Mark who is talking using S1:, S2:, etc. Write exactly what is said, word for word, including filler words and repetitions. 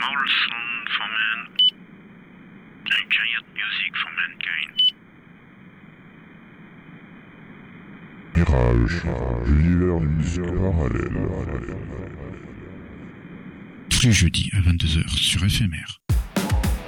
S1: small song for man, a giant music for mankind.
S2: Mirage, l'univers d'une musique parallèle.
S3: Tous les jeudis à vingt-deux heures sur F M R.